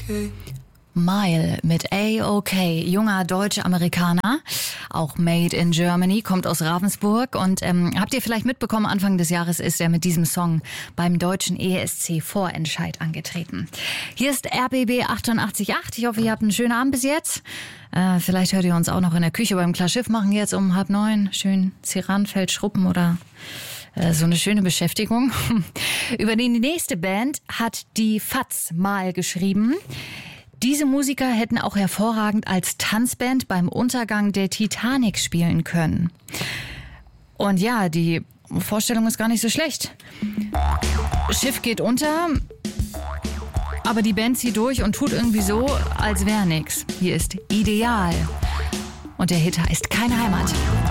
Mile mit A-OK, junger Deutsch-Amerikaner, auch made in Germany, kommt aus Ravensburg und habt ihr vielleicht mitbekommen, Anfang des Jahres ist er mit diesem Song beim deutschen ESC-Vorentscheid angetreten. Hier ist RBB 88.8, ich hoffe, ihr habt einen schönen Abend bis jetzt. Vielleicht hört ihr uns auch noch in der Küche beim Klarschiff machen, jetzt um 8:30, schön Ceranfeld schruppen oder so eine schöne Beschäftigung. Über die nächste Band hat die FAZ mal geschrieben. Diese Musiker hätten auch hervorragend als Tanzband beim Untergang der Titanic spielen können. Und ja, die Vorstellung ist gar nicht so schlecht. Schiff geht unter, aber die Band zieht durch und tut irgendwie so, als wäre nix. Hier ist Ideal. Und der Hit heißt Keine Heimat.